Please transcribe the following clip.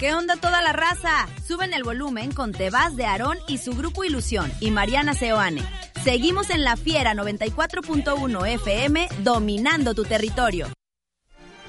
¿Qué onda toda la raza? Suben el volumen con Te Vas de Aarón y su grupo Ilusión y Mariana Seoane. Seguimos en La Fiera 94.1 FM, dominando tu territorio.